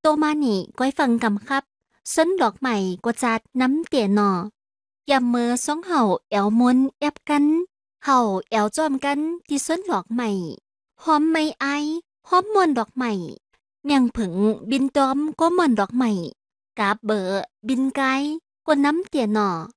มานี่ก้อยฟังกำครับส้นดอกใหม่ก็จัดน้ำเตี่ยหนอยำมือสองเห่าแอวมนแอบกันเห่าแอวจอมกันที่ส้นดอกใหม่หอมไม่ไอหอมมวนดอกใหม่เมียงผึ่งบินตอมก็มวนดอกใหม่กาบเบอบินไกก็น้ำเตี่ยหนอ